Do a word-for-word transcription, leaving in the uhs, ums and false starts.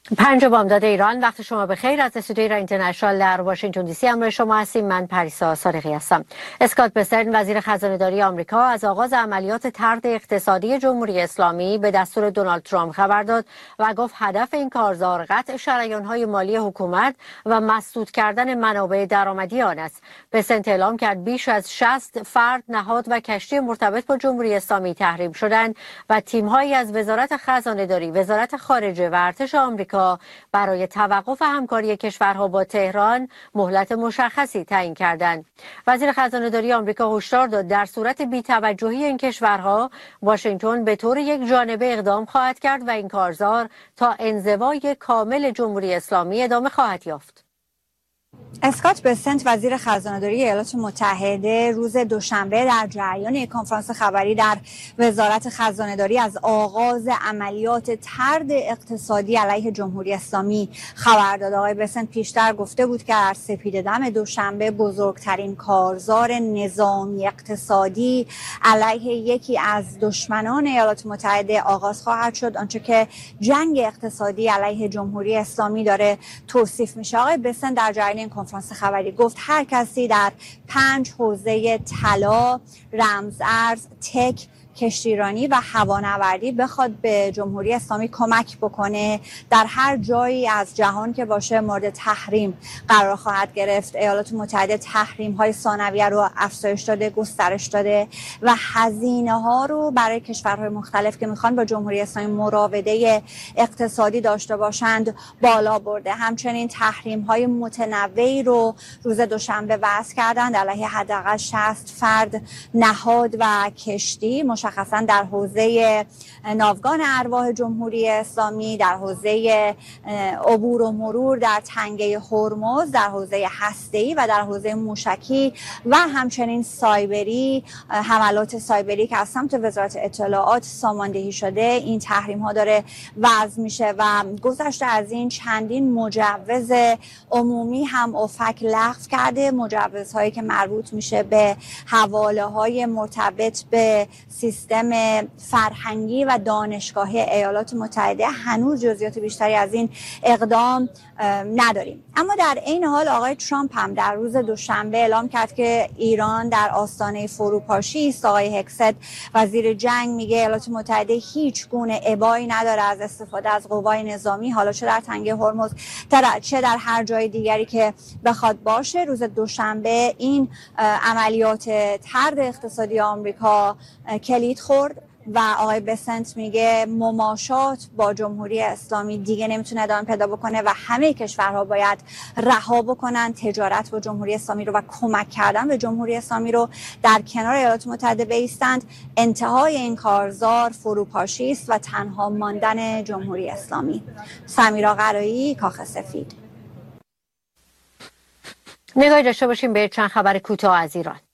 پنج بامداد ایران، وقت شما بخیر. از استودیوی ایران اینترنشنال در واشنگتن دی سی همراه شما هستیم. من پریسا صادقی هستم. اسکات بسرن وزیر خزانه‌داری آمریکا از آغاز عملیات طرد اقتصادی جمهوری اسلامی به دستور دونالد ترامپ خبر داد و گفت هدف این کارزار قطع شریان‌های مالی حکومت و مسدود کردن منابع درآمدی آن است. بسنت اعلام کرد بیش از شصت فرد، نهاد و کشتی مرتبط با جمهوری اسلامی تحریم شدند و تیم‌هایی از وزارت خزانه‌داری، وزارت خارجه و ارتش آمریکا برای توقف همکاری کشورها با تهران مهلت مشخصی تعیین کردند. وزیر خزانه‌داری آمریکا هشدار داد در صورت بی‌توجهی این کشورها، واشنگتن به طور یک جانبه اقدام خواهد کرد و این کارزار تا انزوای کامل جمهوری اسلامی ادامه خواهد یافت. اسکات بسنت وزیر خزانه‌داری ایالات متحده روز دوشنبه در جریان یک کنفرانس خبری در وزارت خزانه‌داری از آغاز عملیات طرد اقتصادی علیه جمهوری اسلامی خبر داد. آقای بسنت پیشتر گفته بود که در سپیده‌دم دوشنبه بزرگترین کارزار نظامی اقتصادی علیه یکی از دشمنان ایالات متحده آغاز خواهد شد، آنچه که جنگ اقتصادی علیه جمهوری اسلامی داره توصیف میشه. آقای بسنت در جریان این کنفرانس خبری گفت هر کسی در پنج حوزه طلا، رمزارز، تک، کشتیرانی و هوانوردی بخواد به جمهوری اسلامی کمک بکنه، در هر جایی از جهان که باشه مورد تحریم قرار خواهد گرفت. ایالات متحده تحریم های ثانویه رو افزایش داده، گسترش داده و هزینه ها رو برای کشورهای مختلف که میخوان با جمهوری اسلامی مراوده اقتصادی داشته باشند بالا برده. همچنین تحریم های متنوعی رو روز دوشنبه وضع کردند علیه حداقل شصت فرد، نهاد و کشتی، مشخصا در حوزه ناوگان ارواح جمهوری اسلامی، در حوزه عبور و مرور در تنگه هرمز، در حوزه هسته‌ای و در حوزه موشکی و همچنین سایبری، حملات سایبری که از سمت وزارت اطلاعات ساماندهی شده. این تحریم ها داره وضع میشه و گذشته از این چندین مجوز عمومی هم اوفک لغو کرده، مجوزهایی که مربوط میشه به حواله های مرتبط به سیستم فرهنگی و دانشگاهی ایالات متحده. هنوز جزئیات بیشتری از این اقدام نداریم. اما در این حال آقای ترامپ هم در روز دوشنبه اعلام کرد که ایران در آستانه فروپاشی است. آقای هکست وزیر جنگ میگه ایالات متحده هیچ گونه ابایی نداره از استفاده از قوای نظامی، حالا چه در تنگه هرمز چه در هر جای دیگری که بخواد باشه. روز دوشنبه این عملیات طرد اقتصادی آمریکا کلید خورد و آقای بسنت میگه مماشات با جمهوری اسلامی دیگه نمیتونه ادامه پیدا بکنه و همه کشورها باید رها بکنن تجارت با جمهوری اسلامی رو و کمک کردن به جمهوری اسلامی رو در کنار ایالات متحده بایستند. انتهای این کارزار فروپاشی است و تنها ماندن جمهوری اسلامی. سمیرا قرایی، کاخ سفید. نگاهی داشته باشیم به چند خبر کوتاه از ایران.